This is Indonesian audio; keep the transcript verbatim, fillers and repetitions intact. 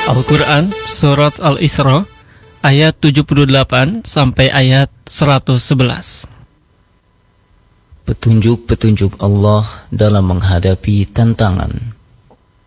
Al-Quran Surat Al-Isra ayat tujuh puluh delapan sampai ayat seratus sebelas. Petunjuk-petunjuk Allah dalam menghadapi tantangan.